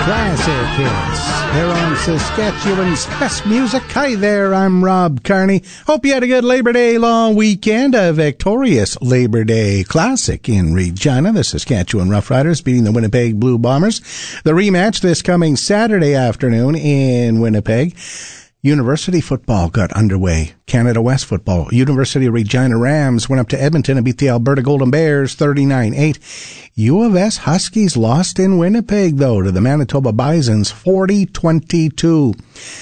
classic hits. They're on Saskatchewan's best music. Hi there, I'm Rob Carney. Hope you had a good Labor Day long weekend. A victorious Labor Day Classic in Regina. The Saskatchewan Roughriders beating the Winnipeg Blue Bombers. The rematch this coming Saturday afternoon in Winnipeg. University football got underway. Canada West football. University of Regina Rams went up to Edmonton and beat the Alberta Golden Bears 39-8. U of S Huskies lost in Winnipeg, though, to the Manitoba Bisons 40-22.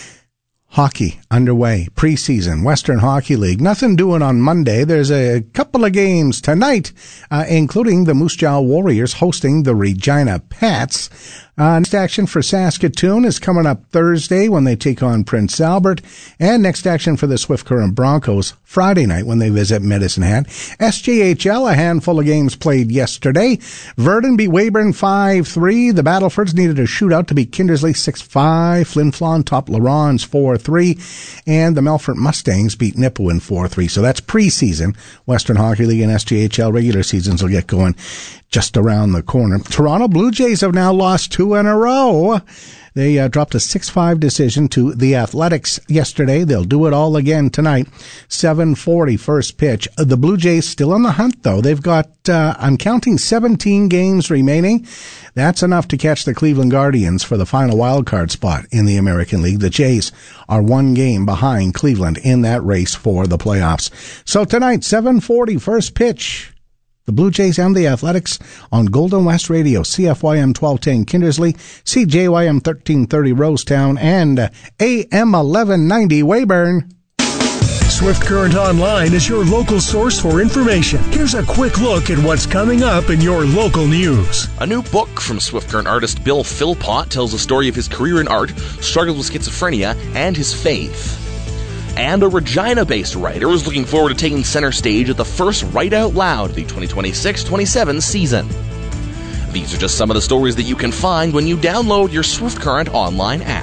Hockey underway. Preseason. Western Hockey League. Nothing doing on Monday. There's a couple of games tonight, including the Moose Jaw Warriors hosting the Regina Pats. Next action for Saskatoon is coming up Thursday when they take on Prince Albert. And next action for the Swift Current Broncos Friday night when they visit Medicine Hat. SJHL, a handful of games played yesterday. Verdun beat Weyburn 5-3. The Battlefords needed a shootout to beat Kindersley 6-5. Flin Flon topped Laurens 4-3. And the Melfort Mustangs beat Nipawin 4-3. So that's preseason. Western Hockey League and SJHL regular seasons will get going just around the corner. Toronto Blue Jays have now lost 2 in a row. They dropped a 6-5 decision to the Athletics yesterday. They'll do it all again tonight. 7:40 first pitch. The Blue Jays still on the hunt, though. They've got, I'm counting 17 games remaining. That's enough to catch the Cleveland Guardians for the final wildcard spot in the American League. The Jays are 1 game behind Cleveland in that race for the playoffs. So tonight, 7:40 first pitch. The Blue Jays and the Athletics on Golden West Radio, CFYM 1210 Kindersley, CJYM 1330 Rosetown, and AM 1190 Weyburn. Swift Current Online is your local source for information. Here's a quick look at what's coming up in your local news. A new book from Swift Current artist Bill Philpott tells the story of his career in art, struggles with schizophrenia, and his faith. And a Regina-based writer is looking forward to taking center stage at the first Write Out Loud, the 2026-27 season. These are just some of the stories that you can find when you download your Swift Current online app.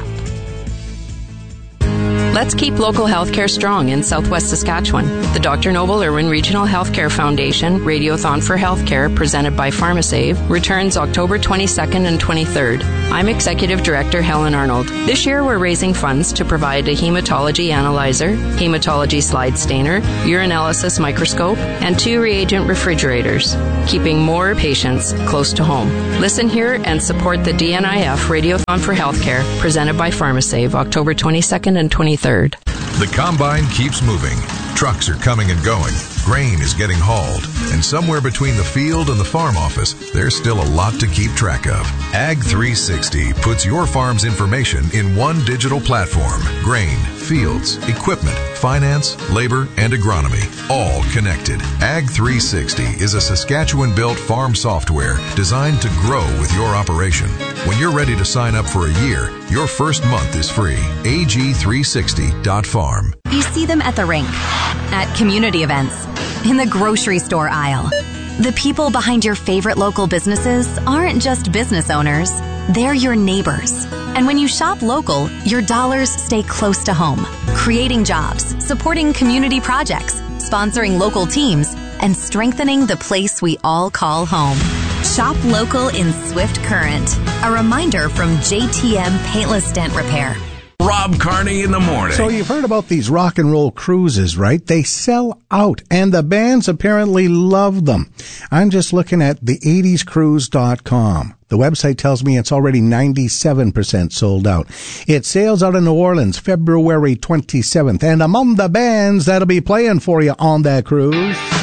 Let's keep local healthcare strong in Southwest Saskatchewan. The Dr. Noble Irwin Regional Healthcare Foundation Radiothon for Healthcare, presented by PharmaSave, returns October 22nd and 23rd. I'm Executive Director Helen Arnold. This year we're raising funds to provide a hematology analyzer, hematology slide stainer, urinalysis microscope, and 2 reagent refrigerators, keeping more patients close to home. Listen here and support the DNIF Radiothon for Healthcare, presented by PharmaSave, October 22nd and 23rd. The combine keeps moving. Trucks are coming and going. Grain is getting hauled. And somewhere between the field and the farm office, there's still a lot to keep track of. Ag 360 puts your farm's information in one digital platform. Grain, fields, equipment, finance, labor, and agronomy, all connected. Ag 360 is a Saskatchewan-built farm software designed to grow with your operation. When you're ready to sign up for a year, your first month is free. ag360.farm. You see them at the rink, at community events, in the grocery store aisle. The people behind your favorite local businesses aren't just business owners, they're your neighbors. And when you shop local, your dollars stay close to home, creating jobs, supporting community projects, sponsoring local teams, and strengthening the place we all call home. Shop local in Swift Current. A reminder from JTM Paintless Dent Repair. Rob Carney in the morning. So you've heard about these rock and roll cruises, right? They sell out, and the bands apparently love them. I'm just looking at the 80scruise.com. The website tells me it's already 97% sold out. It sails out of New Orleans February 27th, and among the bands that'll be playing for you on that cruise,